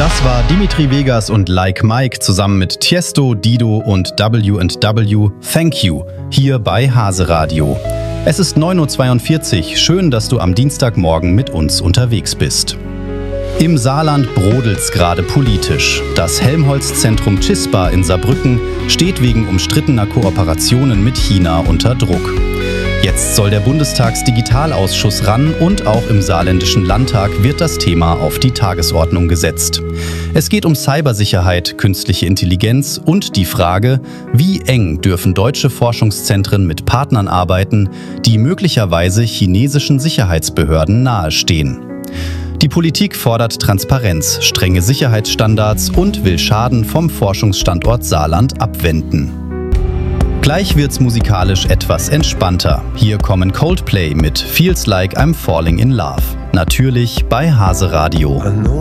Das war Dimitri Vegas und Like Mike zusammen mit Tiesto, Dido und W&W Thank You hier bei Hase Radio. Es ist 9.42 Uhr. Schön, dass du am Dienstagmorgen mit uns unterwegs bist. Im Saarland brodelt's gerade politisch. Das Helmholtz-Zentrum CISPA in Saarbrücken steht wegen umstrittener Kooperationen mit China unter Druck. Jetzt soll der Bundestagsdigitalausschuss ran und auch im saarländischen Landtag wird das Thema auf die Tagesordnung gesetzt. Es geht um Cybersicherheit, künstliche Intelligenz und die Frage, wie eng dürfen deutsche Forschungszentren mit Partnern arbeiten, die möglicherweise chinesischen Sicherheitsbehörden nahestehen. Die Politik fordert Transparenz, strenge Sicherheitsstandards und will Schaden vom Forschungsstandort Saarland abwenden. Gleich wird's musikalisch etwas entspannter. Hier kommen Coldplay mit Feels Like I'm Falling in Love. Natürlich bei Hase Radio.